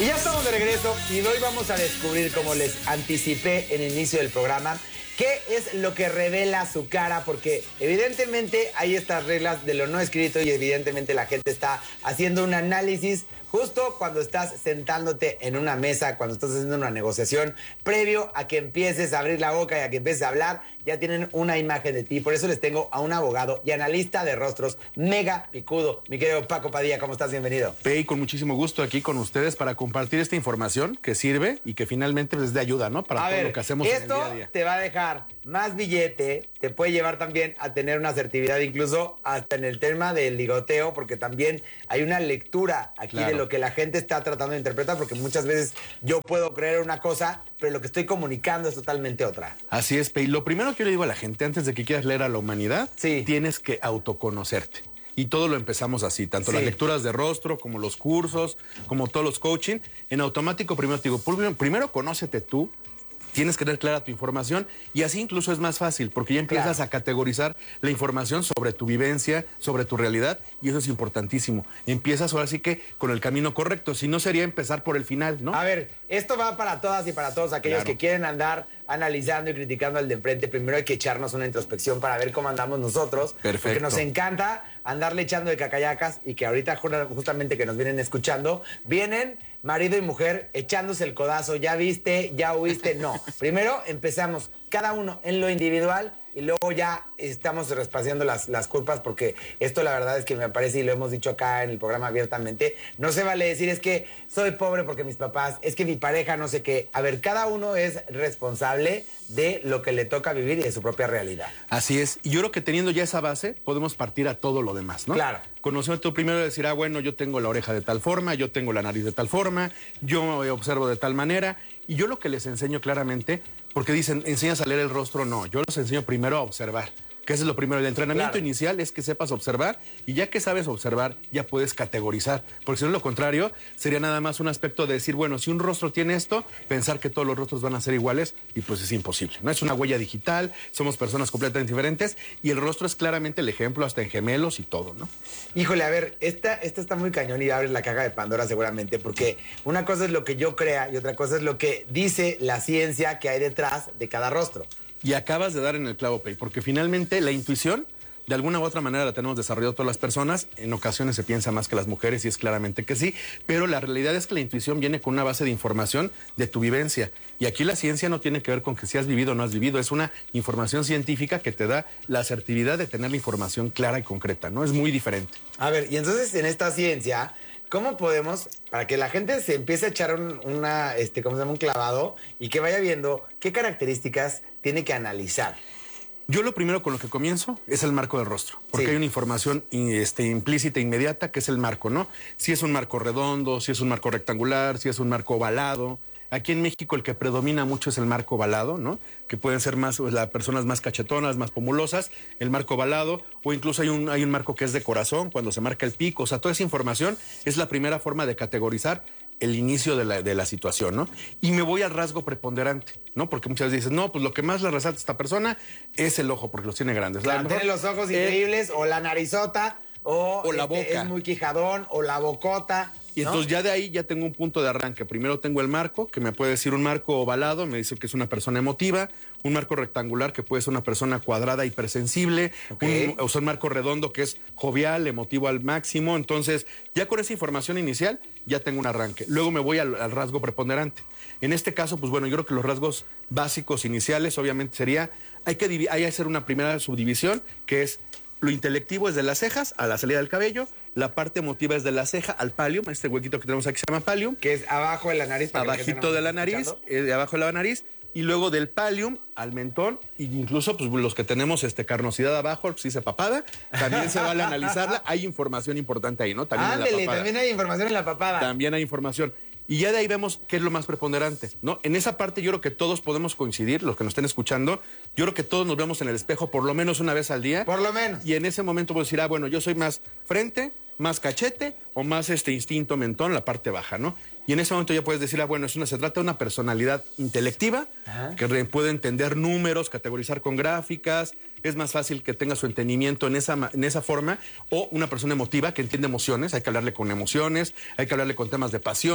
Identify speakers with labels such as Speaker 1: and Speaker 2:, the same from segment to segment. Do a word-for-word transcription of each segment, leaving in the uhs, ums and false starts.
Speaker 1: Y ya estamos de regreso y hoy vamos a descubrir, como les anticipé en el inicio del programa, qué es lo que revela su cara, porque evidentemente hay estas reglas de lo no escrito y evidentemente la gente está haciendo un análisis justo cuando estás sentándote en una mesa, cuando estás haciendo una negociación, previo a que empieces a abrir la boca y a que empieces a hablar, ya tienen una imagen de ti. Por eso les tengo a un abogado y analista de rostros mega picudo. Mi querido Paco Padilla, ¿cómo estás? Bienvenido.
Speaker 2: Pei, con muchísimo gusto aquí con ustedes para compartir esta información que sirve y que finalmente les dé ayuda, ¿no? Para
Speaker 1: a
Speaker 2: todo
Speaker 1: ver,
Speaker 2: lo que hacemos
Speaker 1: esto
Speaker 2: en el día a día.
Speaker 1: Te va a dejar más billete, te puede llevar también a tener una asertividad, incluso hasta en el tema del ligoteo, porque también hay una lectura aquí
Speaker 2: Claro.
Speaker 1: de lo que la gente está tratando de interpretar, porque muchas veces yo puedo creer una cosa, pero lo que estoy comunicando es totalmente otra.
Speaker 2: Así es, Pei. Lo primero que yo le digo a la gente, antes de que quieras leer a la humanidad,
Speaker 1: Sí.
Speaker 2: tienes que autoconocerte. Y todo lo empezamos así, tanto
Speaker 1: Sí.
Speaker 2: las lecturas de rostro, como los cursos, como todos los coaching. En automático, primero te digo, primero, primero conócete tú, tienes que tener clara tu información y así incluso es más fácil porque ya empiezas
Speaker 1: Claro.
Speaker 2: a categorizar la información sobre tu vivencia, sobre tu realidad y eso es importantísimo. Empiezas ahora sí que con el camino correcto, si no sería empezar por el final, ¿no?
Speaker 1: A ver, esto va para todas y para todos aquellos
Speaker 2: Claro.
Speaker 1: que quieren andar analizando y criticando al de enfrente. Primero hay que echarnos una introspección para ver cómo andamos nosotros.
Speaker 2: Perfecto.
Speaker 1: Porque nos encanta andarle echando de cacayacas y que ahorita ju- justamente que nos vienen escuchando, vienen marido y mujer echándose el codazo. ¿Ya viste? ¿Ya oíste? No. Primero empezamos cada uno en lo individual y luego ya estamos raspaciando las, las culpas, porque esto la verdad es que me parece, y lo hemos dicho acá en el programa abiertamente, no se vale decir es que soy pobre porque mis papás, es que mi pareja no sé qué. A ver, cada uno es responsable de lo que le toca vivir y de su propia realidad.
Speaker 2: Así es. Y yo creo que teniendo ya esa base, podemos partir a todo lo demás, ¿no?
Speaker 1: Claro.
Speaker 2: Conociendo tú primero decir, ah, bueno, yo tengo la oreja de tal forma, yo tengo la nariz de tal forma, yo observo de tal manera. Y yo lo que les enseño claramente, porque dicen, enseñas a leer el rostro, no. Yo les enseño primero a observar. Que eso es lo primero. El entrenamiento
Speaker 1: Claro.
Speaker 2: inicial es que sepas observar y ya que sabes observar, ya puedes categorizar. Porque si no, lo contrario, sería nada más un aspecto de decir, bueno, si un rostro tiene esto, pensar que todos los rostros van a ser iguales y pues es imposible. No es una huella digital, somos personas completamente diferentes y el rostro es claramente el ejemplo hasta en gemelos y todo, ¿no?
Speaker 1: Híjole, a ver, esta, esta está muy cañón y abre la caja de Pandora seguramente, porque una cosa es lo que yo crea y otra cosa es lo que dice la ciencia que hay detrás de cada rostro.
Speaker 2: Y acabas de dar en el clavo, Pei, porque finalmente la intuición, de alguna u otra manera la tenemos desarrollado todas las personas. En ocasiones se piensa más que las mujeres y es claramente que sí, pero la realidad es que la intuición viene con una base de información de tu vivencia. Y aquí la ciencia no tiene que ver con que si has vivido o no has vivido, es una información científica que te da la asertividad de tener la información clara y concreta, ¿no? Es muy diferente.
Speaker 1: A ver, y entonces en esta ciencia, ¿cómo podemos, para que la gente se empiece a echar un, una, este, ¿cómo se llama? Un clavado y que vaya viendo qué características tiene que analizar?
Speaker 2: Yo lo primero con lo que comienzo es el marco del rostro, porque
Speaker 1: Sí.
Speaker 2: hay una información este, implícita e inmediata que es el marco, ¿no? Si es un marco redondo, si es un marco rectangular, si es un marco ovalado. Aquí en México el que predomina mucho es el marco ovalado, ¿no? Que pueden ser más las personas más cachetonas, más pomulosas, el marco ovalado, o incluso hay un, hay un marco que es de corazón, cuando se marca el pico. O sea, toda esa información es la primera forma de categorizar el inicio de la, de la situación, ¿no? Y me voy al rasgo preponderante, ¿no? Porque muchas veces dicen, no, pues lo que más le resalta a esta persona es el ojo, porque los tiene grandes.
Speaker 1: Claro,
Speaker 2: A lo mejor,
Speaker 1: tiene los ojos
Speaker 2: eh,
Speaker 1: increíbles, o la narizota, o,
Speaker 2: O la
Speaker 1: este,
Speaker 2: boca.
Speaker 1: es muy quijadón, o la bocota.
Speaker 2: Y
Speaker 1: ¿no?
Speaker 2: entonces ya de ahí ya tengo un punto de arranque. Primero tengo el marco, que me puede decir un marco ovalado, me dice que es una persona emotiva, un marco rectangular, que puede ser una persona cuadrada, hipersensible,
Speaker 1: Ok.
Speaker 2: un, o sea, un marco redondo, que es jovial, emotivo al máximo. Entonces, ya con esa información inicial, ya tengo un arranque. Luego me voy al, al rasgo preponderante. En este caso, pues bueno, yo creo que los rasgos básicos iniciales, obviamente, sería, hay que, divi- hay que hacer una primera subdivisión, que es lo intelectivo es de las cejas a la salida del cabello, la parte emotiva es de la ceja al pallium, este huequito que tenemos aquí se llama pallium,
Speaker 1: Que es abajo de la nariz. para que la gente
Speaker 2: abajito
Speaker 1: no
Speaker 2: de
Speaker 1: nos
Speaker 2: la
Speaker 1: esté
Speaker 2: nariz,
Speaker 1: escuchando.
Speaker 2: eh, de abajo de la nariz, y luego del pallium al mentón, e incluso pues los que tenemos este carnosidad abajo, que se dice papada, también se vale analizarla, hay información importante ahí, ¿no? También en la
Speaker 1: Ándele,
Speaker 2: papada.
Speaker 1: también hay información en la papada.
Speaker 2: También hay información. Y ya de ahí vemos qué es lo más preponderante, ¿no? En esa parte yo creo que todos podemos coincidir, los que nos estén escuchando, yo creo que todos nos vemos en el espejo por lo menos una vez al día.
Speaker 1: Por lo menos.
Speaker 2: Y en ese momento puedo decir, ah, bueno, yo soy más frente, más cachete o más este instinto mentón, la parte baja, ¿no? Y en ese momento ya puedes decir, ah, bueno, es una, se trata de una personalidad intelectiva,
Speaker 1: Ajá.
Speaker 2: que re- puede entender números, categorizar con gráficas, es más fácil que tenga su entendimiento en esa, ma- en esa forma, o una persona emotiva que entiende emociones, hay que hablarle con emociones, hay que hablarle con temas de pasiones,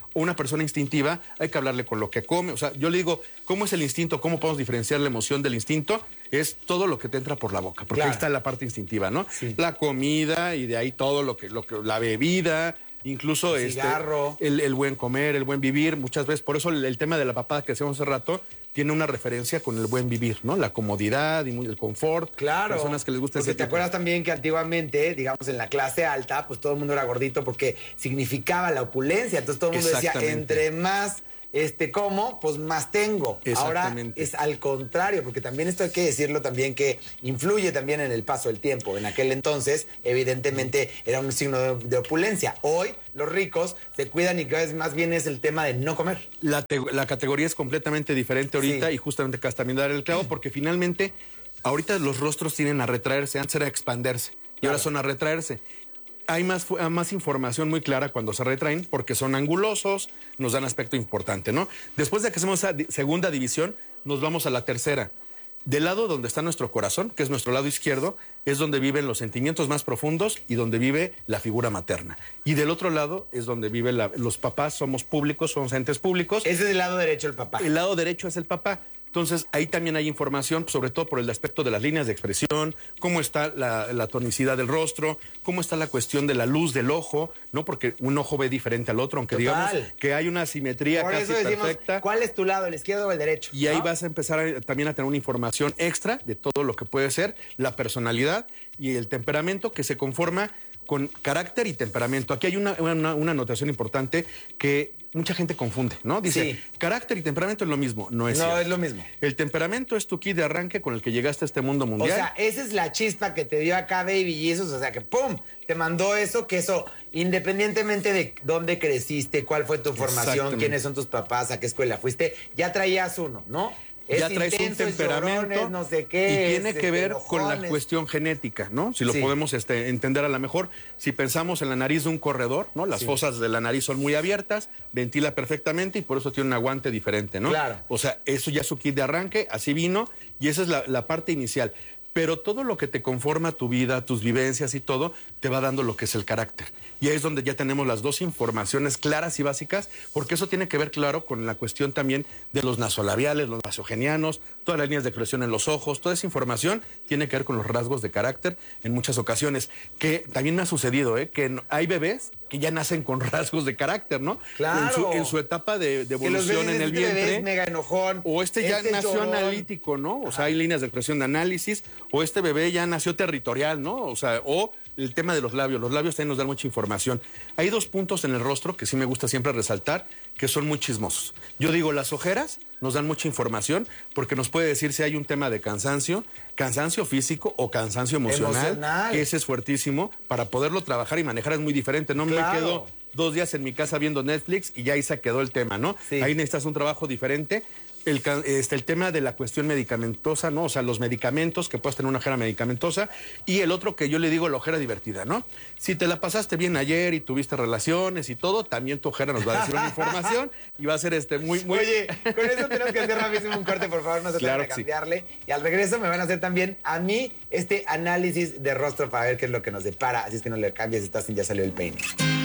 Speaker 2: O una persona instintiva, hay que hablarle con lo que come. O sea, yo le digo, ¿cómo es el instinto? ¿Cómo podemos diferenciar la emoción del instinto? Es todo lo que te entra por la boca, porque
Speaker 1: Claro.
Speaker 2: ahí está la parte instintiva, ¿no?
Speaker 1: Sí.
Speaker 2: La comida y de ahí todo lo que, lo que la bebida, incluso
Speaker 1: El
Speaker 2: este,
Speaker 1: cigarro.
Speaker 2: el, el buen comer, el buen vivir, muchas veces. Por eso el, el tema de la papada que hacíamos hace rato tiene una referencia con el buen vivir, ¿no? La comodidad y muy, el confort.
Speaker 1: Claro.
Speaker 2: Personas que les gusta
Speaker 1: porque
Speaker 2: ese
Speaker 1: te
Speaker 2: tipo.
Speaker 1: acuerdas también que antiguamente, digamos, en la clase alta, pues todo el mundo era gordito porque significaba la opulencia. Entonces todo el mundo decía,
Speaker 2: Exactamente.
Speaker 1: entre más este como, pues más tengo. Ahora
Speaker 2: Exactamente.
Speaker 1: es al contrario, porque también esto hay que decirlo también que influye también en el paso del tiempo. En aquel entonces, evidentemente, era un signo de, de opulencia. Hoy los ricos se cuidan y cada vez más bien es el tema de no comer.
Speaker 2: La, te- la categoría es completamente diferente ahorita
Speaker 1: Sí.
Speaker 2: y justamente acá también dar el clavo porque finalmente ahorita los rostros tienen a retraerse, antes era a expanderse y
Speaker 1: Claro.
Speaker 2: ahora son a retraerse. Hay más, fu- más información muy clara cuando se retraen porque son angulosos, nos dan aspecto importante, ¿no? Después de que hacemos esa di- segunda división, nos vamos a la tercera. Del lado donde está nuestro corazón, que es nuestro lado izquierdo, es donde viven los sentimientos más profundos y donde vive la figura materna. Y del otro lado es donde viven los papás, somos públicos, somos entes públicos.
Speaker 1: Ese es el lado derecho del papá.
Speaker 2: El lado derecho es el papá. Entonces, ahí también hay información, sobre todo por el aspecto de las líneas de expresión, cómo está la, la tonicidad del rostro, cómo está la cuestión de la luz del ojo, ¿no? Porque un ojo ve diferente al otro, aunque
Speaker 1: Total.
Speaker 2: digamos que hay una simetría
Speaker 1: Por
Speaker 2: casi
Speaker 1: eso decimos,
Speaker 2: perfecta.
Speaker 1: ¿cuál es tu lado, el izquierdo o el derecho?
Speaker 2: Y ahí
Speaker 1: ¿no?
Speaker 2: vas a empezar a- también a tener una información extra de todo lo que puede ser la personalidad y el temperamento que se conforma con carácter y temperamento. Aquí hay una, una, una anotación importante que mucha gente confunde, ¿no? Dice,
Speaker 1: Sí.
Speaker 2: carácter y temperamento es lo mismo. No es
Speaker 1: No,
Speaker 2: cierto.
Speaker 1: es lo mismo.
Speaker 2: El temperamento es tu kit de arranque con el que llegaste a este mundo
Speaker 1: O
Speaker 2: mundial.
Speaker 1: sea, esa es la chispa que te dio acá Baby Jesus, o sea que ¡pum! Te mandó eso, que eso, independientemente de dónde creciste, cuál fue tu formación,
Speaker 2: Exactamente.
Speaker 1: quiénes son tus papás, a qué escuela fuiste, ya traías uno, ¿no?
Speaker 2: ya
Speaker 1: Es
Speaker 2: traes
Speaker 1: intenso,
Speaker 2: un
Speaker 1: es
Speaker 2: temperamento
Speaker 1: llorones, no sé qué.
Speaker 2: y
Speaker 1: es,
Speaker 2: tiene que
Speaker 1: este,
Speaker 2: ver con la
Speaker 1: enojones.
Speaker 2: cuestión genética, ¿no? Si lo
Speaker 1: Sí.
Speaker 2: podemos este, entender a lo mejor, si pensamos en la nariz de un corredor, ¿no? Las
Speaker 1: Sí.
Speaker 2: fosas de la nariz son muy abiertas, ventila perfectamente y por eso tiene un aguante diferente, ¿no?
Speaker 1: Claro.
Speaker 2: O sea, eso ya es su kit de arranque, así vino y esa es la, la parte inicial. Pero todo lo que te conforma tu vida, tus vivencias y todo, te va dando lo que es el carácter. Y ahí es donde ya tenemos las dos informaciones claras y básicas, porque eso tiene que ver, claro, con la cuestión también de los nasolabiales, los nasogenianos, todas las líneas de expresión en los ojos, toda esa información tiene que ver con los rasgos de carácter en muchas ocasiones. Que también me ha sucedido, ¿eh? Que no- hay bebés que ya nacen con rasgos de carácter, ¿no?
Speaker 1: Claro.
Speaker 2: En su, en su etapa de, de
Speaker 1: Que los
Speaker 2: evolución
Speaker 1: ves,
Speaker 2: en el
Speaker 1: este bebé
Speaker 2: vientre.
Speaker 1: es mega enojón.
Speaker 2: O este ya
Speaker 1: este
Speaker 2: nació
Speaker 1: llorón.
Speaker 2: analítico, ¿no? O sea, hay líneas de expresión de análisis. O este bebé ya nació territorial, ¿no? O sea, o el tema de los labios. Los labios también nos dan mucha información. Hay dos puntos en el rostro que sí me gusta siempre resaltar, que son muy chismosos. Yo digo, las ojeras nos dan mucha información porque nos puede decir si hay un tema de cansancio, cansancio físico o cansancio emocional.
Speaker 1: Emocional.
Speaker 2: Que ese es fuertísimo. Para poderlo trabajar y manejar es muy diferente. No
Speaker 1: Claro.
Speaker 2: me quedo dos días en mi casa viendo Netflix y ya ahí se quedó el tema, ¿no?
Speaker 1: Sí.
Speaker 2: Ahí necesitas un trabajo diferente. El, ca- este, el tema de la cuestión medicamentosa, ¿no? O sea, los medicamentos, que puedas tener una ojera medicamentosa. Y el otro que yo le digo, la ojera divertida, ¿no? Si te la pasaste bien ayer y tuviste relaciones y todo, también tu ojera nos va a decir una información y va a ser este muy, muy...
Speaker 1: Oye, con eso tenemos que hacer rapidísimo un corte, por favor, no se
Speaker 2: Claro
Speaker 1: tengan a
Speaker 2: que sí.
Speaker 1: cambiarle. Y al regreso me van a hacer también a mí este análisis de rostro para ver qué es lo que nos depara. Así es que no le cambies, estás en Ya Salió el Peine.